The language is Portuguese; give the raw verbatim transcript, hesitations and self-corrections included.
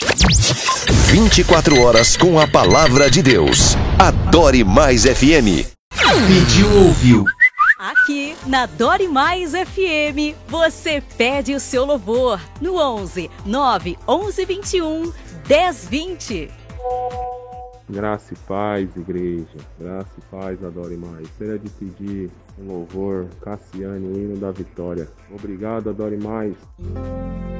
vinte e quatro horas com a palavra de Deus. Adore Mais F M. Pediu, ouviu. Aqui na Adore Mais F M, você pede o seu louvor no onze nove onze vinte e um dez vinte. Graça e paz, igreja. Graça e paz, Adore Mais. Gostaria de pedir um louvor, Cassiane, o hino da vitória. Obrigado, Adore Mais.